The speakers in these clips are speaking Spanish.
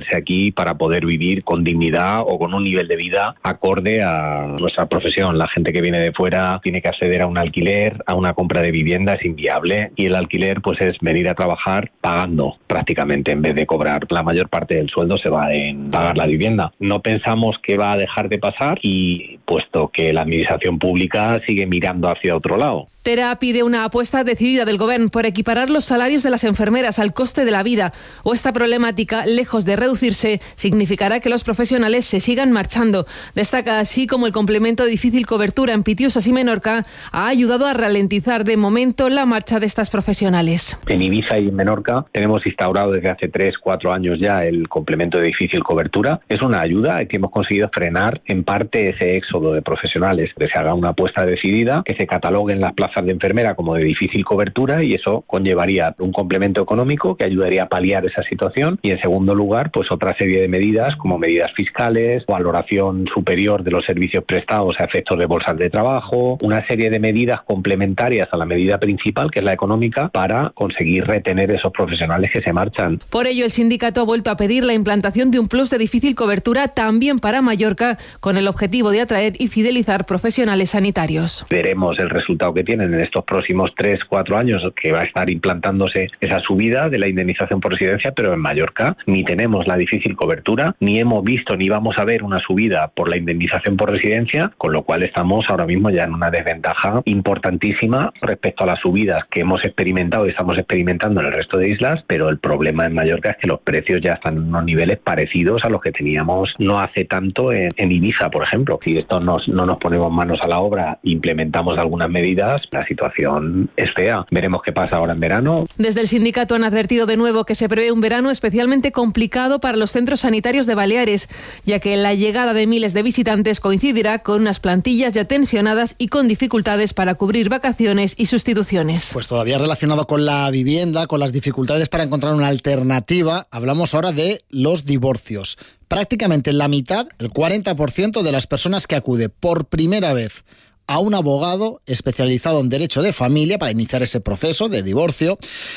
quedarse aquí para poder vivir con dignidad o con un nivel de vida acorde a nuestra profesión. La gente que viene de fuera tiene que acceder a un alquiler, a una compra de vivienda, es inviable, y el alquiler pues es venir a trabajar pagando prácticamente en vez de cobrar. La mayor parte del sueldo se va en pagar la vivienda. No pensamos que va a dejar de pasar, y puesto que la administración pública sigue mirando hacia otro lado. Tera pide una apuesta decidida del Gobierno por equiparar los salarios de las enfermeras al coste de la vida, o esta problemática, lejos de reducirse, significará que los profesionales se sigan marchando. Destaca así como el complemento de difícil cobertura en Pitiusas y Menorca ha ayudado a ralentizar de momento la marcha de estas profesionales. En Ibiza y en Menorca tenemos instaurado desde hace 3-4 años ya el complemento de difícil cobertura. Es una ayuda que hemos conseguido frenar en parte ese éxodo de profesionales, que se haga una apuesta decidida, que se cataloguen las plazas de enfermera como de difícil cobertura, y eso conllevaría un complemento económico que ayudaría a paliar esa situación, y en segundo lugar pues otra serie de medidas como medidas fiscales, valoración superior de los servicios prestados a efectos de bolsas de trabajo, una serie de medidas complementarias a la medida principal, que es la económica, para conseguir retener esos profesionales que se marchan. Por ello el sindicato ha vuelto a pedir la implantación de un plus de difícil cobertura también para Mallorca, con el objetivo de atraer y fidelizar profesionales sanitarios. Veremos el resultado que tienen en estos próximos 3-4 años, que va a estar implantándose esa subida de la indemnización por residencia, pero en Mallorca ni tenemos la difícil cobertura, ni hemos visto ni vamos a ver una subida por la indemnización por residencia, con lo cual estamos ahora mismo ya en una desventaja importantísima respecto a las subidas que hemos experimentado y estamos experimentando en el resto de islas, pero el problema en Mallorca es que los precios ya están en unos niveles parecidos a los que teníamos no hace tanto en Ibiza, por ejemplo. Si esto no nos ponemos manos a la obra, implementamos algunas medidas, la situación es fea. Veremos qué pasa ahora en verano. Desde el sindicato han advertido de nuevo que se prevé un verano especialmente complicado para los centros sanitarios de Baleares, ya que la llegada de miles de visitantes coincidirá con unas plantillas ya tensionadas y con dificultades para cubrir vacaciones y sustituciones. Pues todavía relacionado con la vivienda, con las dificultades para encontrar una alternativa, hablamos ahora de los divorcios. Prácticamente la mitad, el 40% de las personas que acude por primera vez a un abogado especializado en derecho de familia para iniciar ese proceso de divorcio,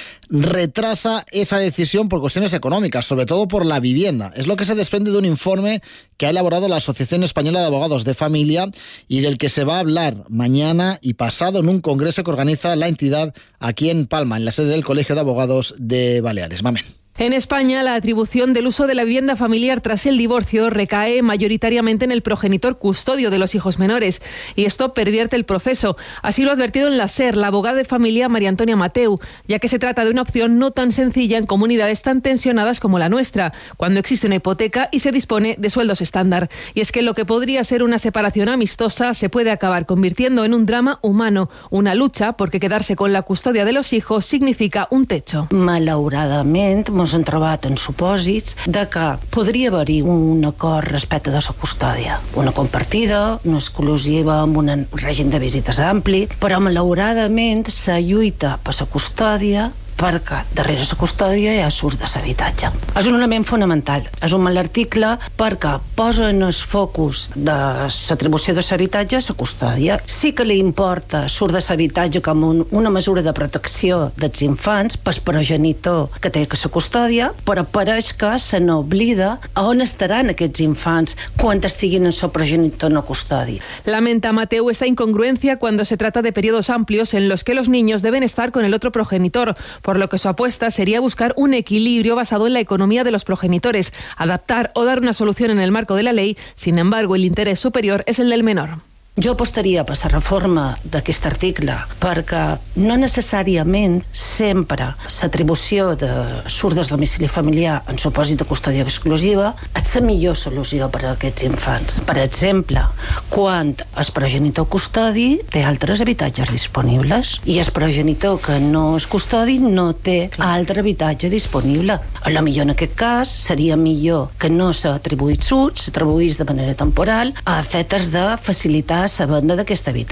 retrasa esa decisión por cuestiones económicas, sobre todo por la vivienda. Es lo que se desprende de un informe que ha elaborado la Asociación Española de Abogados de Familia y del que se va a hablar mañana y pasado en un congreso que organiza la entidad aquí en Palma, en la sede del Colegio de Abogados de Baleares. Mamen. En España, la atribución del uso de la vivienda familiar tras el divorcio recae mayoritariamente en el progenitor custodio de los hijos menores, y esto pervierte el proceso. Así lo ha advertido en la SER la abogada de familia María Antonia Mateu, ya que se trata de una opción no tan sencilla en comunidades tan tensionadas como la nuestra, cuando existe una hipoteca y se dispone de sueldos estándar. Y es que lo que podría ser una separación amistosa se puede acabar convirtiendo en un drama humano, una lucha porque quedarse con la custodia de los hijos significa un techo. Malauradament, ens hem trobat en supòsits de que podria haver-hi un acord respecte de la custòdia. Una compartida, una exclusiva amb un règim de visites ampli, però malauradament la lluita per la custòdia perquè darrere la custòdia hi ha surt de l'habitatge. És un element fonamental. És un mal article perquè posa en el focus de l'atribució de l'habitatge la custòdia. Sí que li importa surt de l'habitatge com una mesura de protecció dels infants pel progenitor que té que la custòdia, però pareix que se n'oblida on estaran aquests infants quan estiguin en el progenitor no custòdia. Lamenta Mateu esta incongruencia cuando se trata de periodos amplios en los que los niños deben estar con el otro progenitor, por lo que su apuesta sería buscar un equilibrio basado en la economía de los progenitores, adaptar o dar una solución en el marco de la ley. Sin embargo, el interés superior es el del menor. Jo apostaria per la reforma d'aquest article perquè no necessàriament sempre l'atribució de surt del domicili familiar en supòsit de custòdia exclusiva és la millor solució per a aquests infants. Per exemple, quan el progenitor custodi té altres habitatges disponibles i el progenitor que no és custodi no té altre habitatge disponible. A lo millor en aquest cas seria millor que no s'atribuís surt, s'atribuís de manera temporal a efectes de facilitar la venda d'aquest habitatge.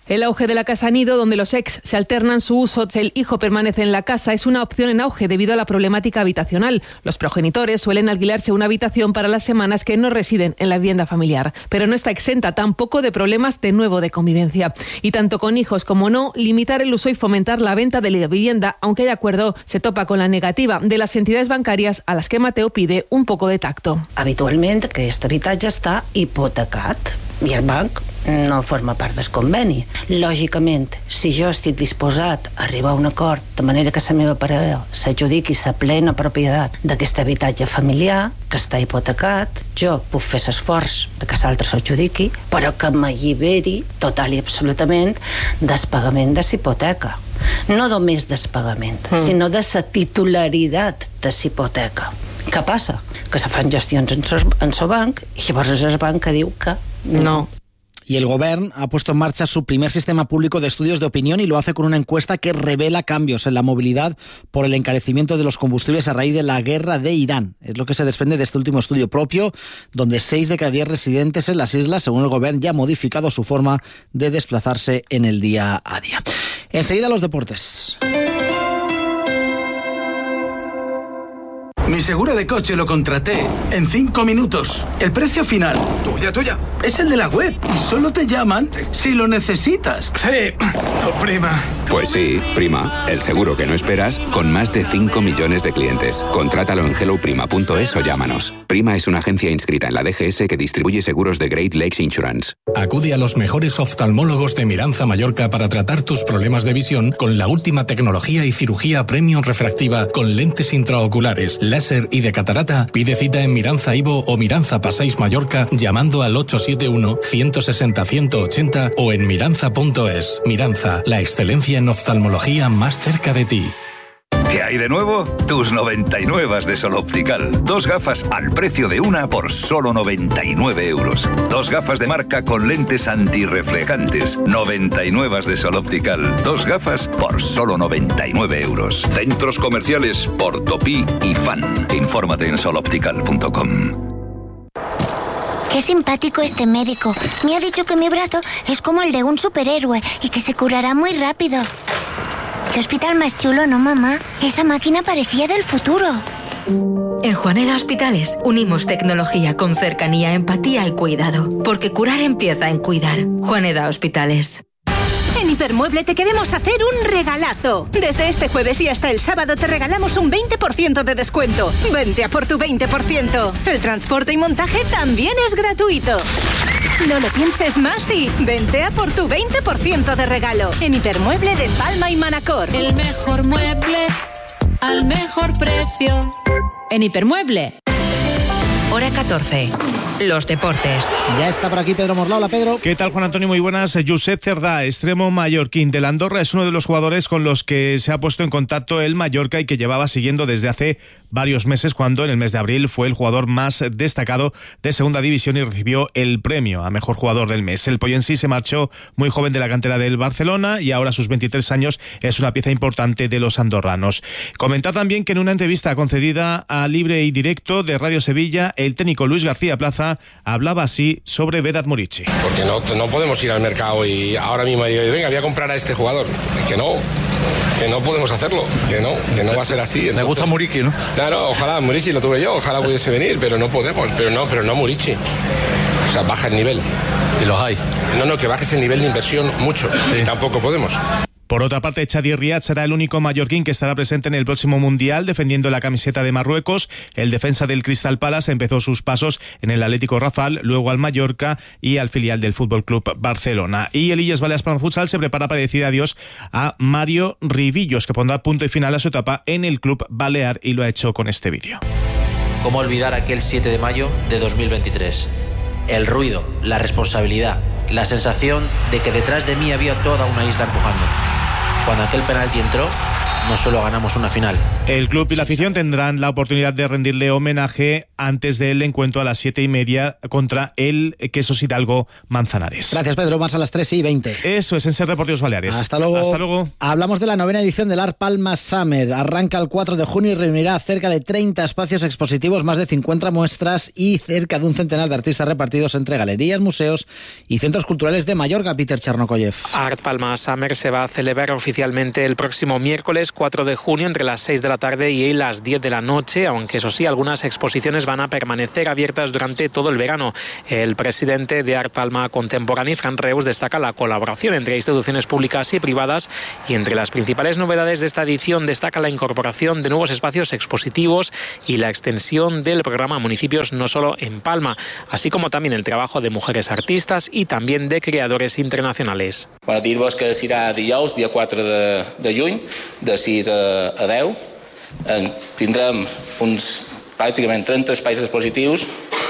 El auge de la casa nido, donde los ex se alternan su uso, el hijo permanece en la casa, es una opción en auge debido a la problemática habitacional. Los progenitores suelen alquilarse una habitación para las semanas que no residen en la vivienda familiar, pero no está exenta tampoco de problemas de nuevo de convivencia. Y tanto con hijos como no, limitar el uso y fomentar la venta de la vivienda, aunque hay acuerdo, se topa con la negativa de las entidades bancàries a las que Mateo pide un poco de tacto. Habitualment aquest habitatge està hipotecat i el banc no forma part del conveni. Lògicament, si jo estic disposat a arribar a un acord de manera que la meva parella s'adjudiqui la plena propietat d'aquest habitatge familiar que està hipotecat, jo puc fer l'esforç de que l'altre s'adjudiqui, però que m'alliberi total i absolutament del pagament de l'hipoteca. No només del pagament, sinó de la titularitat de l'hipoteca. Què passa? Que se fan gestions en el banc i llavors és el banc que diu que no. Y el Gobierno ha puesto en marcha su primer sistema público de estudios de opinión y lo hace con una encuesta que revela cambios en la movilidad por el encarecimiento de los combustibles a raíz de la guerra de Irán. Es lo que se desprende de este último estudio propio, donde 6 de cada 10 residentes en las islas, según el Gobierno, ya ha modificado su forma de desplazarse en el día a día. Enseguida los deportes. Mi seguro de coche lo contraté en 5 minutos. El precio final, tuya, es el de la web y solo te llaman si lo necesitas. Sí, tu prima. Pues sí, Prima, el seguro que no esperas con más de 5 millones de clientes. Contrátalo en helloprima.es o llámanos. Prima es una agencia inscrita en la DGS que distribuye seguros de Great Lakes Insurance. Acude a los mejores oftalmólogos de Miranza, Mallorca para tratar tus problemas de visión con la última tecnología y cirugía premium refractiva con lentes intraoculares, láser y de catarata. Pide cita en Miranza Ivo o Miranza Passeig Mallorca llamando al 871-160-180 o en miranza.es. Miranza, la excelencia en oftalmología más cerca de ti. ¿Qué hay de nuevo? Tus 99 de Sol Optical. 2 gafas al precio de una por solo 99 euros. 2 gafas de marca con lentes antirreflejantes. 99 de Sol Optical. 2 gafas por solo 99 euros. Centros comerciales Portopí y Fan. Infórmate en soloptical.com. Qué simpático este médico. Me ha dicho que mi brazo es como el de un superhéroe y que se curará muy rápido. Qué hospital más chulo, ¿no, mamá? Esa máquina parecía del futuro. En Juaneda Hospitales unimos tecnología con cercanía, empatía y cuidado. Porque curar empieza en cuidar. Juaneda Hospitales. En Hipermueble te queremos hacer un regalazo. Desde este jueves y hasta el sábado te regalamos un 20% de descuento. Vente a por tu 20%. El transporte y montaje también es gratuito. No lo pienses más y vente a por tu 20% de regalo. En Hipermueble de Palma y Manacor. El mejor mueble al mejor precio. En Hipermueble. Hora 14. Los deportes. Ya está por aquí Pedro Morla. Hola, Pedro. ¿Qué tal, Juan Antonio? Muy buenas. Josep Cerdá, extremo mallorquín del Andorra, es uno de los jugadores con los que se ha puesto en contacto el Mallorca y que llevaba siguiendo desde hace varios meses, cuando en el mes de abril fue el jugador más destacado de segunda división y recibió el premio a mejor jugador del mes. El pollensí se marchó muy joven de la cantera del Barcelona y ahora a sus 23 años es una pieza importante de los andorranos. Comentar también que en una entrevista concedida a Libre y Directo de Radio Sevilla, el técnico Luis García Plaza hablaba así sobre Vedat Muriqi. Porque no podemos ir al mercado y ahora mismo digo, venga, voy a comprar a este jugador. Que no podemos hacerlo, que no va a ser así. Entonces, me gusta Muriqi, ¿no? Claro, ojalá Muriqi lo tuve yo, ojalá pudiese venir, pero no podemos, pero no Muriqi. O sea, baja el nivel. ¿Y los hay? No, que bajes el nivel de inversión mucho, sí. Y tampoco podemos. Por otra parte, Chadi Riad será el único mallorquín que estará presente en el próximo Mundial defendiendo la camiseta de Marruecos. El defensa del Crystal Palace empezó sus pasos en el Atlético Rafal, luego al Mallorca y al filial del Fútbol Club Barcelona. Y el Illes Balears Palma Futsal se prepara para decir adiós a Mario Rivillos, que pondrá punto y final a su etapa en el club balear, y lo ha hecho con este vídeo. ¿Cómo olvidar aquel 7 de mayo de 2023? El ruido, la responsabilidad, la sensación de que detrás de mí había toda una isla empujando. Cuando aquel penalti entró, no solo ganamos una final, El club y la afición tendrán la oportunidad de rendirle homenaje antes del encuentro a las 7:30 contra el Quesos Hidalgo Manzanares. Gracias, Pedro. Más a las 3:20. Eso es en Ser Deportivos Baleares. Hasta luego. Hasta luego. Hablamos de la 9ª edición del Art Palma Summer. Arranca el 4 de junio y reunirá cerca de 30 espacios expositivos, más de 50 muestras y cerca de un centenar de artistas repartidos entre galerías, museos y centros culturales de Mallorca. Peter Charnokoyev. Art Palma Summer se va a celebrar oficialmente el próximo miércoles 4 de junio entre las 6 de la tarde y las 10 de la noche, aunque eso sí, algunas exposiciones van a permanecer abiertas durante todo el verano. El presidente de Art Palma Contemporáneo, Fran Reus, destaca la colaboración entre instituciones públicas y privadas y entre las principales novedades de esta edición destaca la incorporación de nuevos espacios expositivos y la extensión del programa a municipios no solo en Palma, así como también el trabajo de mujeres artistas y también de creadores internacionales. Bueno, dir-vos que serà dijous, dia 4 de juny, de 6 a 10. Tindrem pràcticament 30 espais expositius,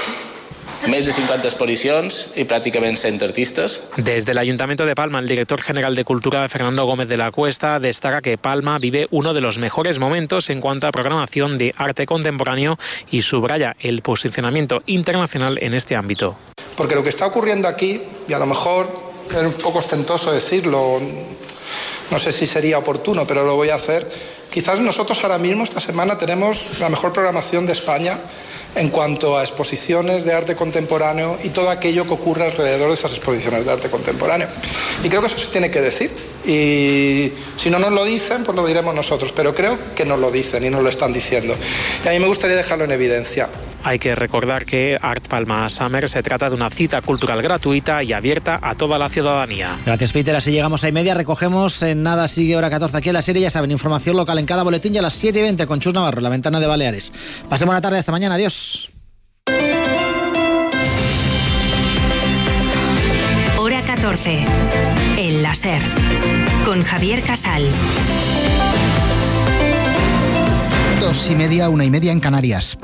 més de 50 exposicions y prácticamente 100 artistas. Desde el Ayuntamiento de Palma, el director general de Cultura, Fernando Gómez de la Cuesta, destaca que Palma vive uno de los mejores momentos en cuanto a programación de arte contemporáneo y subraya el posicionamiento internacional en este ámbito. Porque lo que está ocurriendo aquí, y a lo mejor es un poco ostentoso decirlo, no sé si sería oportuno, pero lo voy a hacer. Quizás nosotros ahora mismo, esta semana, tenemos la mejor programación de España en cuanto a exposiciones de arte contemporáneo y todo aquello que ocurre alrededor de esas exposiciones de arte contemporáneo. Y creo que eso se tiene que decir. Y si no nos lo dicen, pues lo diremos nosotros. Pero creo que nos lo dicen y nos lo están diciendo. Y a mí me gustaría dejarlo en evidencia. Hay que recordar que Art Palma Summer se trata de una cita cultural gratuita y abierta a toda la ciudadanía. Gracias, Peter. Así llegamos a 1:30. Recogemos en nada, sigue hora 14 aquí en la serie. Ya saben, información local en cada boletín y a las 7:20 con Chus Navarro, La Ventana de Baleares. Pasen buena tarde, hasta mañana. Adiós. Hora 14. El Láser. Con Javier Casal. 2:30, 1:30 en Canarias.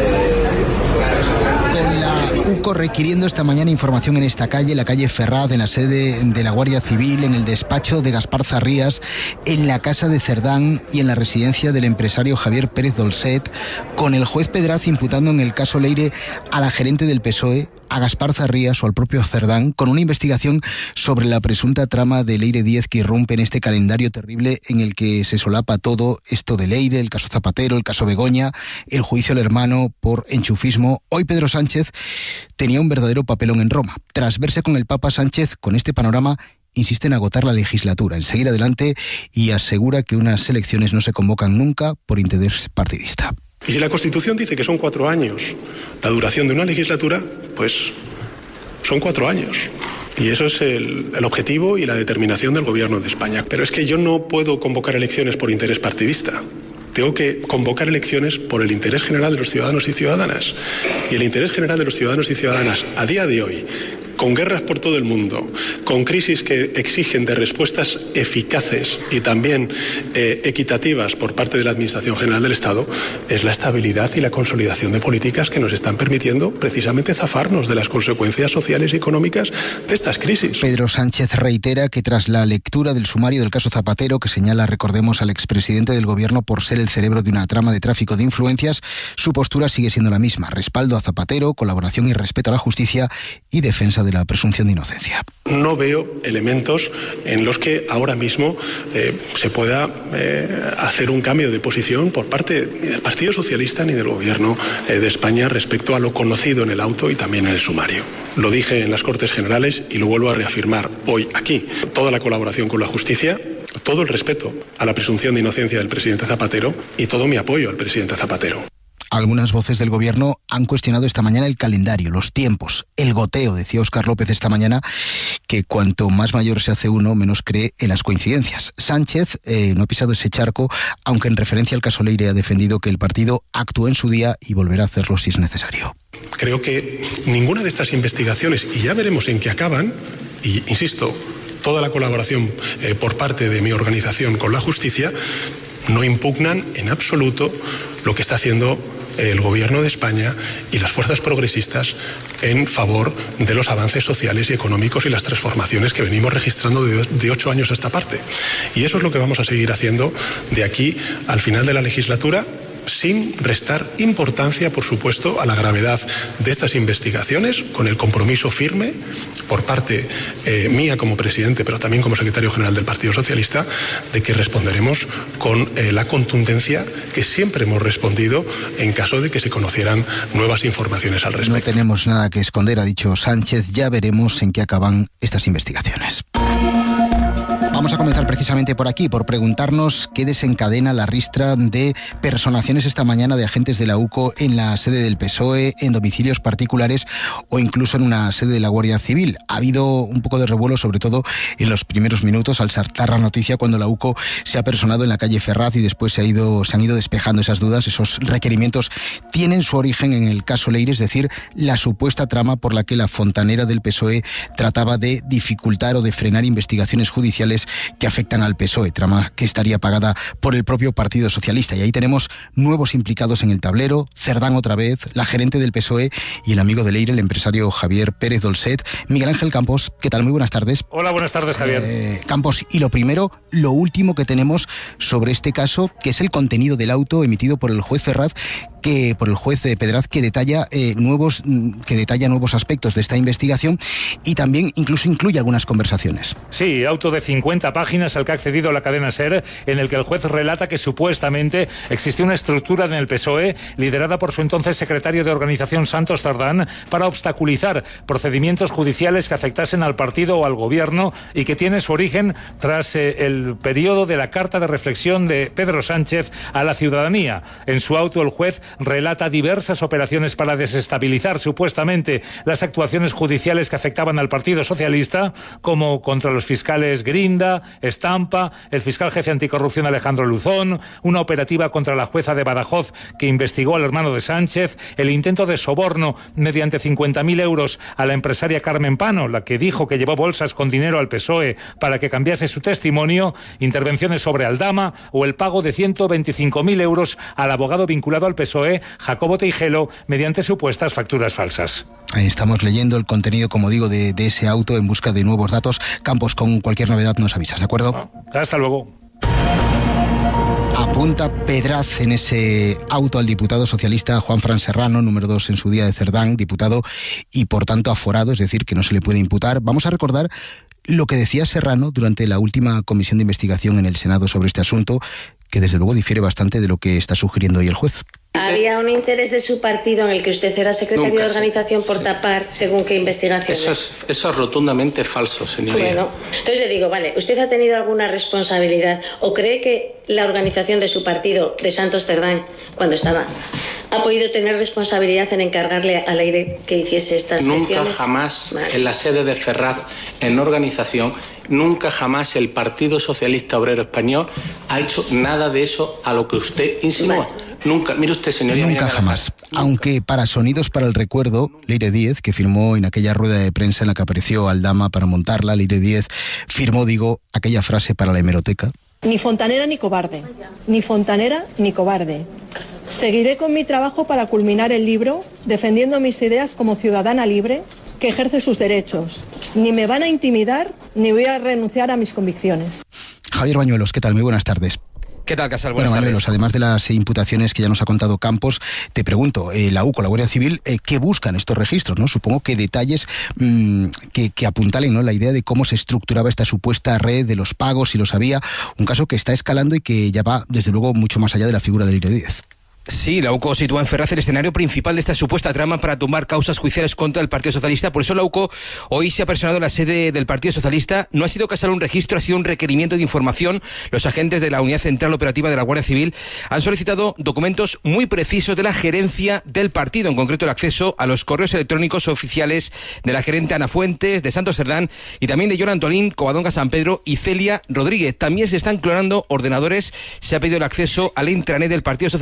Con la UCO requiriendo esta mañana información en esta calle, la calle Ferraz, en la sede de la Guardia Civil, en el despacho de Gaspar Zarrías, en la casa de Cerdán y en la residencia del empresario Javier Pérez Dolcet, con el juez Pedraz imputando en el caso Leire a la gerente del PSOE, a Gaspar Zarrías o al propio Cerdán, con una investigación sobre la presunta trama de Leire Díez que irrumpe en este calendario terrible en el que se solapa todo esto de Leire, el caso Zapatero, el caso Begoña, el juicio al hermano por enchufismo. Hoy Pedro Sánchez tenía un verdadero papelón en Roma. Tras verse con el Papa, Sánchez, con este panorama, insiste en agotar la legislatura, en seguir adelante y asegura que unas elecciones no se convocan nunca por interés partidista. Y si la Constitución dice que son 4 años la duración de una legislatura, pues son 4 años. Y eso es el objetivo y la determinación del Gobierno de España. Pero es que yo no puedo convocar elecciones por interés partidista. Tengo que convocar elecciones por el interés general de los ciudadanos y ciudadanas. Y el interés general de los ciudadanos y ciudadanas a día de hoy, con guerras por todo el mundo, con crisis que exigen de respuestas eficaces y también equitativas por parte de la Administración General del Estado, es la estabilidad y la consolidación de políticas que nos están permitiendo precisamente zafarnos de las consecuencias sociales y económicas de estas crisis. Pedro Sánchez reitera que tras la lectura del sumario del caso Zapatero, que señala, recordemos, al expresidente del Gobierno por ser el cerebro de una trama de tráfico de influencias, su postura sigue siendo la misma: respaldo a Zapatero, colaboración y respeto a la justicia y defensa de la presunción de inocencia. No veo elementos en los que ahora mismo se pueda hacer un cambio de posición por parte ni del Partido Socialista ni del Gobierno de España respecto a lo conocido en el auto y también en el sumario. Lo dije en las Cortes Generales y lo vuelvo a reafirmar hoy aquí. Toda la colaboración con la justicia, todo el respeto a la presunción de inocencia del presidente Zapatero y todo mi apoyo al presidente Zapatero. Algunas voces del Gobierno han cuestionado esta mañana el calendario, los tiempos, el goteo. Decía Óscar López esta mañana que cuanto más mayor se hace uno, menos cree en las coincidencias. Sánchez no ha pisado ese charco, aunque en referencia al caso Leire ha defendido que el partido actuó en su día y volverá a hacerlo si es necesario. Creo que ninguna de estas investigaciones, y ya veremos en qué acaban, y insisto, toda la colaboración por parte de mi organización con la justicia, no impugnan en absoluto lo que está haciendo el Gobierno de España y las fuerzas progresistas en favor de los avances sociales y económicos y las transformaciones que venimos registrando de 8 años a esta parte. Y eso es lo que vamos a seguir haciendo de aquí al final de la legislatura, sin restar importancia, por supuesto, a la gravedad de estas investigaciones, con el compromiso firme por parte mía como presidente, pero también como secretario general del Partido Socialista, de que responderemos con la contundencia que siempre hemos respondido en caso de que se conocieran nuevas informaciones al respecto. No tenemos nada que esconder, ha dicho Sánchez. Ya veremos en qué acaban estas investigaciones. Vamos a comenzar precisamente por aquí, por preguntarnos qué desencadena la ristra de personaciones esta mañana de agentes de la UCO en la sede del PSOE, en domicilios particulares o incluso en una sede de la Guardia Civil. Ha habido un poco de revuelo, sobre todo en los primeros minutos, al saltar la noticia cuando la UCO se ha personado en la calle Ferraz y después se han ido despejando esas dudas. Esos requerimientos tienen su origen en el caso Leire, es decir, la supuesta trama por la que la fontanera del PSOE trataba de dificultar o de frenar investigaciones judiciales que afectan al PSOE, trama que estaría pagada por el propio Partido Socialista. Y ahí tenemos nuevos implicados en el tablero: Cerdán otra vez, la gerente del PSOE y el amigo de Leire, el empresario Javier Pérez Dolcet. Miguel Ángel Campos, ¿qué tal? Muy buenas tardes. Hola, buenas tardes, Javier. Campos, y lo último que tenemos sobre este caso, que es el contenido del auto emitido por el juez Pedraz, que detalla nuevos aspectos de esta investigación y también incluso incluye algunas conversaciones. Sí, auto de 50 páginas al que ha accedido la cadena SER, en el que el juez relata que supuestamente existió una estructura en el PSOE liderada por su entonces secretario de organización, Santos Cerdán, para obstaculizar procedimientos judiciales que afectasen al partido o al gobierno, y que tiene su origen tras el periodo de la carta de reflexión de Pedro Sánchez a la ciudadanía. En su auto, el juez relata diversas operaciones para desestabilizar supuestamente las actuaciones judiciales que afectaban al Partido Socialista, como contra los fiscales Grinda, Estampa, el fiscal jefe anticorrupción Alejandro Luzón, una operativa contra la jueza de Badajoz que investigó al hermano de Sánchez, el intento de soborno mediante 50.000 euros a la empresaria Carmen Pano, la que dijo que llevó bolsas con dinero al PSOE para que cambiase su testimonio, intervenciones sobre Aldama o el pago de 125.000 euros al abogado vinculado al PSOE, Jacobo Teijelo, mediante supuestas facturas falsas. Ahí estamos leyendo el contenido, como digo, de ese auto en busca de nuevos datos. Campos, con cualquier novedad nos avisas, ¿de acuerdo? Hasta luego. Apunta Pedraz en ese auto al diputado socialista Juanfran Serrano, número 2 en su día de Cerdán, diputado y por tanto aforado, es decir, que no se le puede imputar. Vamos a recordar lo que decía Serrano durante la última comisión de investigación en el Senado sobre este asunto, que desde luego difiere bastante de lo que está sugiriendo hoy el juez. ¿Había un interés de su partido en el que usted era secretario de organización por tapar según qué investigaciones? Eso es rotundamente falso, señoría. Bueno, entonces le digo, vale, ¿usted ha tenido alguna responsabilidad o cree que la organización de su partido, de Santos Cerdán, cuando estaba, ha podido tener responsabilidad en encargarle a Leire que hiciese estas gestiones? Nunca jamás, en la sede de Ferraz, en organización, nunca jamás el Partido Socialista Obrero Español ha hecho nada de eso a lo que usted insinúa. Vale. Nunca, mire usted, señoría. Nunca jamás. Aunque para Sonidos para el Recuerdo, Leire Díez, que firmó en aquella rueda de prensa en la que apareció Aldama para montarla, Leire Díez firmó, aquella frase para la hemeroteca. Ni fontanera ni cobarde. Ni fontanera ni cobarde. Seguiré con mi trabajo para culminar el libro, defendiendo mis ideas como ciudadana libre que ejerce sus derechos. Ni me van a intimidar, ni voy a renunciar a mis convicciones. Javier Bañuelos, ¿qué tal? Muy buenas tardes. ¿Qué tal, Casal? Buenas tardes. Bañuelos, además de las imputaciones que ya nos ha contado Campos, te pregunto, la UCO, la Guardia Civil, ¿qué buscan estos registros? ¿No? Supongo que detalles que apuntalen, ¿no?, la idea de cómo se estructuraba esta supuesta red de los pagos, si los había, un caso que está escalando y que ya va, desde luego, mucho más allá de la figura de Leire Díez. Sí, la UCO sitúa en Ferraz el escenario principal de esta supuesta trama para tumbar causas judiciales contra el Partido Socialista. Por eso la UCO hoy se ha personado en la sede del Partido Socialista. No ha sido casual un registro, ha sido un requerimiento de información. Los agentes de la Unidad Central Operativa de la Guardia Civil han solicitado documentos muy precisos de la gerencia del partido, en concreto el acceso a los correos electrónicos oficiales de la gerente Ana Fuentes, de Santos Cerdán y también de Joan Antolín, Covadonga San Pedro y Celia Rodríguez. También se están clonando ordenadores. Se ha pedido el acceso al intranet del Partido Socialista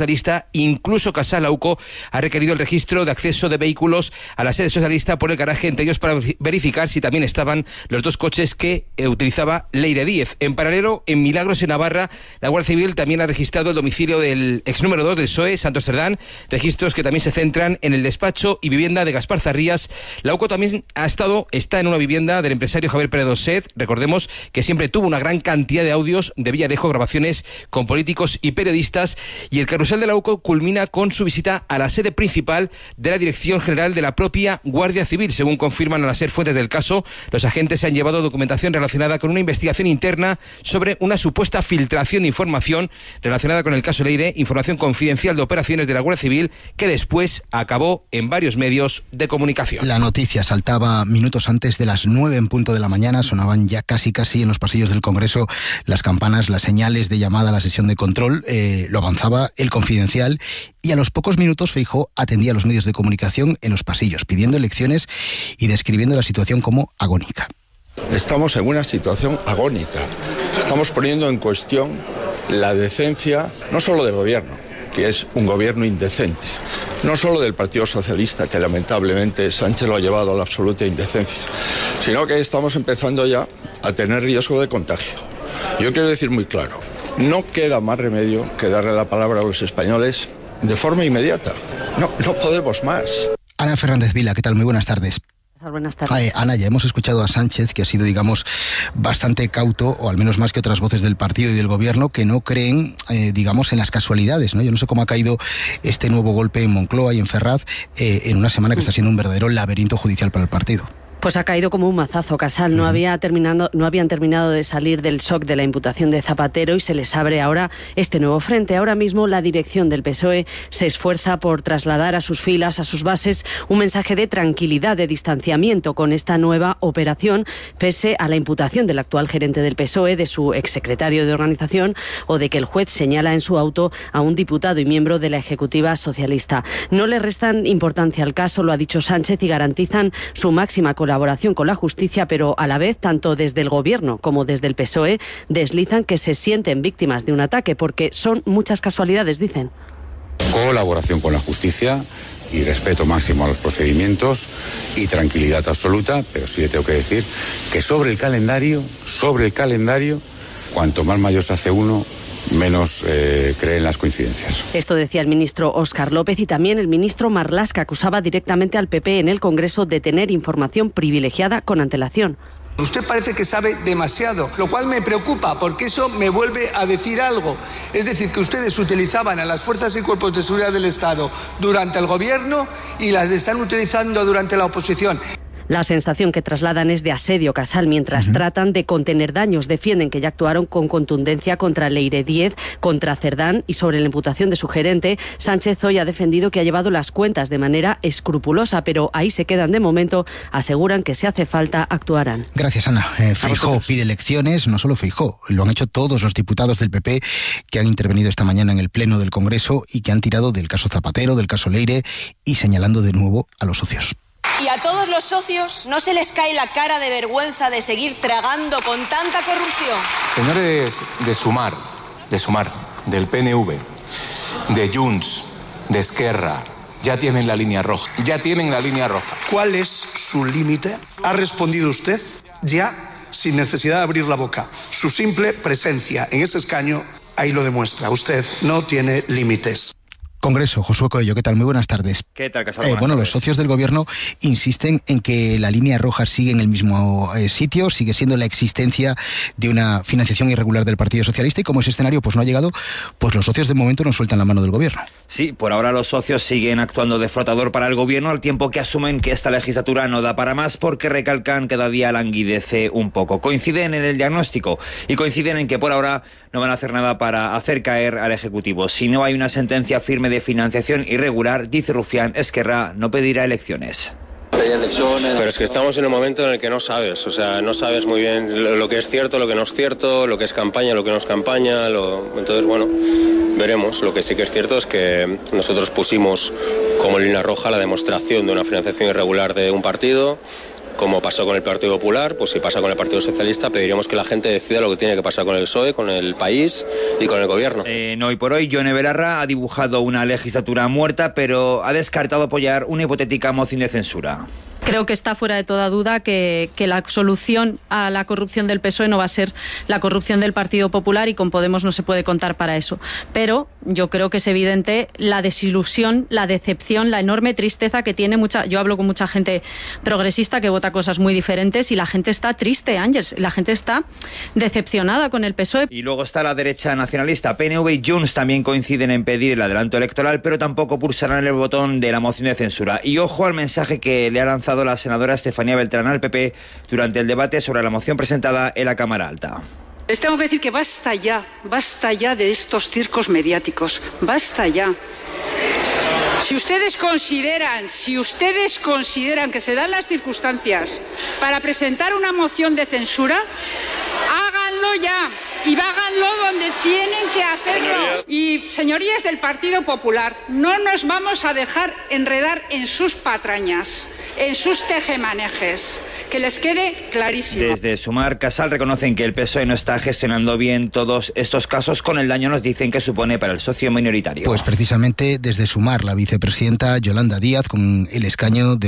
Incluso Casal, la UCO, ha requerido el registro de acceso de vehículos a la sede socialista por el garaje, entre ellos para verificar si también estaban los 2 coches que utilizaba Leire Díez. En paralelo, en Milagros, en Navarra, la Guardia Civil también ha registrado el domicilio del ex número 2 del PSOE, Santos Cerdán, registros que también se centran en el despacho y vivienda de Gaspar Zarrías. La UCO también está en una vivienda del empresario Javier Pérez Doset. Recordemos que siempre tuvo una gran cantidad de audios de Villarejo, grabaciones con políticos y periodistas, y el carrusel de la UCO culmina con su visita a la sede principal de la Dirección General de la propia Guardia Civil. Según confirman a las fuentes del caso, los agentes se han llevado documentación relacionada con una investigación interna sobre una supuesta filtración de información relacionada con el caso Leire, información confidencial de operaciones de la Guardia Civil que después acabó en varios medios de comunicación. La noticia saltaba minutos antes de las 9 en punto de la mañana, sonaban ya casi en los pasillos del Congreso las campanas, las señales de llamada a la sesión de control, lo avanzaba el Confidencial, y a los pocos minutos Feijóo atendía a los medios de comunicación en los pasillos, pidiendo elecciones y describiendo la situación como agónica. Estamos en una situación agónica. Estamos poniendo en cuestión la decencia, no solo del gobierno, que es un gobierno indecente, no solo del Partido Socialista, que lamentablemente Sánchez lo ha llevado a la absoluta indecencia, sino que estamos empezando ya a tener riesgo de contagio. Yo quiero decir muy claro, no queda más remedio que darle la palabra a los españoles de forma inmediata. No podemos más. Ana Fernández Vila, ¿qué tal? Muy buenas tardes. Buenas tardes. Ana, ya hemos escuchado a Sánchez, que ha sido, digamos, bastante cauto, o al menos más que otras voces del partido y del gobierno, que no creen, digamos, en las casualidades, ¿no? Yo no sé cómo ha caído este nuevo golpe en Moncloa y en Ferraz, en una semana que está siendo un verdadero laberinto judicial para el partido. Pues ha caído como un mazazo, Casal. No habían terminado de salir del shock de la imputación de Zapatero y se les abre ahora este nuevo frente. Ahora mismo la dirección del PSOE se esfuerza por trasladar a sus filas, a sus bases, un mensaje de tranquilidad, de distanciamiento con esta nueva operación, pese a la imputación del actual gerente del PSOE, de su exsecretario de organización, o de que el juez señala en su auto a un diputado y miembro de la Ejecutiva socialista. No le restan importancia al caso, lo ha dicho Sánchez, y garantizan su máxima colaboración con la justicia, pero a la vez, tanto desde el Gobierno como desde el PSOE, deslizan que se sienten víctimas de un ataque, porque son muchas casualidades, dicen. Colaboración con la justicia y respeto máximo a los procedimientos y tranquilidad absoluta, pero sí le tengo que decir que sobre el calendario, cuanto más mayor se hace uno, menos creen las coincidencias. Esto decía el ministro Óscar López, y también el ministro Marlaska acusaba directamente al PP en el Congreso de tener información privilegiada con antelación. Usted parece que sabe demasiado, lo cual me preocupa porque eso me vuelve a decir algo. Es decir, que ustedes utilizaban a las fuerzas y cuerpos de seguridad del Estado durante el gobierno y las están utilizando durante la oposición. La sensación que trasladan es de asedio, Casal, mientras tratan de contener daños. Defienden que ya actuaron con contundencia contra Leire Díez, contra Cerdán, y sobre la imputación de su gerente, Sánchez hoy ha defendido que ha llevado las cuentas de manera escrupulosa, pero ahí se quedan de momento. Aseguran que si hace falta actuarán. Gracias, Ana. Feijóo pide elecciones, no solo Feijóo, lo han hecho todos los diputados del PP que han intervenido esta mañana en el Pleno del Congreso y que han tirado del caso Zapatero, del caso Leire, y señalando de nuevo a los socios. Y a todos los socios no se les cae la cara de vergüenza de seguir tragando con tanta corrupción. Señores de Sumar, del PNV, de Junts, de Esquerra, ya tienen la línea roja. ¿Cuál es su límite? ¿Ha respondido usted ya sin necesidad de abrir la boca? Su simple presencia en ese escaño ahí lo demuestra. Usted no tiene límites. Congreso, Josué Coello, ¿qué tal? Muy buenas tardes. ¿Qué tal, Casado? Los socios del gobierno insisten en que la línea roja sigue en el mismo sitio, sigue siendo la existencia de una financiación irregular del Partido Socialista, y como ese escenario no ha llegado, pues los socios de momento no sueltan la mano del gobierno. Sí, por ahora los socios siguen actuando de flotador para el gobierno, al tiempo que asumen que esta legislatura no da para más, porque recalcan que cada día languidece un poco. Coinciden en el diagnóstico y coinciden en que por ahora no van a hacer nada para hacer caer al Ejecutivo. Si no hay una sentencia firme de financiación irregular, dice Rufián, Esquerra no pedirá elecciones. Pero es que estamos en un momento en el que no sabes, no sabes muy bien lo que es cierto, lo que no es cierto, lo que es campaña, lo que no es campaña, entonces veremos. Lo que sí que es cierto es que nosotros pusimos como línea roja la demostración de una financiación irregular de un partido. como pasó con el Partido Popular, pues si pasa con el Partido Socialista, pediríamos que la gente decida lo que tiene que pasar con el PSOE, con el país y con el gobierno. Hoy por hoy, Yone Belarra ha dibujado una legislatura muerta, pero ha descartado apoyar una hipotética moción de censura. Creo que está fuera de toda duda que la solución a la corrupción del PSOE no va a ser la corrupción del Partido Popular, y con Podemos no se puede contar para eso. Pero yo creo que es evidente la desilusión, la decepción, la enorme tristeza que tiene yo hablo con mucha gente progresista que vota cosas muy diferentes, y la gente está triste, Ángels, la gente está decepcionada con el PSOE. Y luego está la derecha nacionalista. PNV y Junts también coinciden en pedir el adelanto electoral, pero tampoco pulsarán el botón de la moción de censura. Y ojo al mensaje que le ha lanzado la senadora Estefanía Beltrán al PP durante el debate sobre la moción presentada en la Cámara Alta. Les tengo que decir que basta ya de estos circos mediáticos, basta ya. Si ustedes consideran que se dan las circunstancias para presentar una moción de censura, háganlo ya y háganlo donde tienen que hacerlo. Y señorías del Partido Popular, no nos vamos a dejar enredar en sus patrañas, en sus tejemanejes. Que les quede clarísimo. Desde Sumar, Casal reconocen que el PSOE no está gestionando bien todos estos casos, con el daño, nos dicen, que supone para el socio minoritario. Pues precisamente desde Sumar, la vicepresidenta Yolanda Díaz, con el escaño de